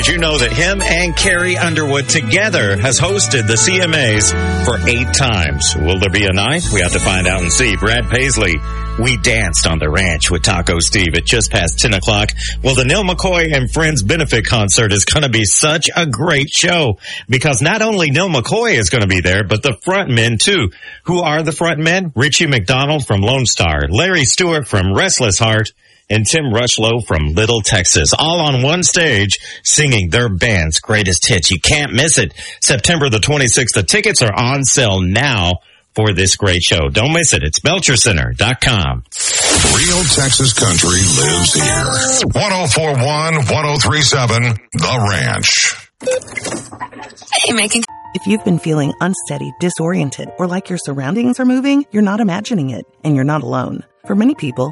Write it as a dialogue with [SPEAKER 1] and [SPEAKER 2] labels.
[SPEAKER 1] Did you know that him and Carrie Underwood together has hosted the CMAs for 8 times? Will there be a 9th? We have to find out and see. Brad Paisley, we danced on the ranch with Taco Steve at just past 10 o'clock. Well, the Neil McCoy and Friends benefit concert is going to be such a great show because not only Neil McCoy is going to be there, but the front men too. Who are the front men? Richie McDonald from Lone Star, Larry Stewart from Restless Heart, and Tim Rushlow from Little Texas, all on one stage singing their band's greatest hits. You can't miss it. September the 26th. The tickets are on sale now for this great show. Don't miss it. It's BelcherCenter.com.
[SPEAKER 2] Real Texas country lives here. 104.1, 103.7, The Ranch.
[SPEAKER 3] Hey, making.
[SPEAKER 4] If you've been feeling unsteady, disoriented, or like your surroundings are moving, you're not imagining it, and you're not alone. For many people,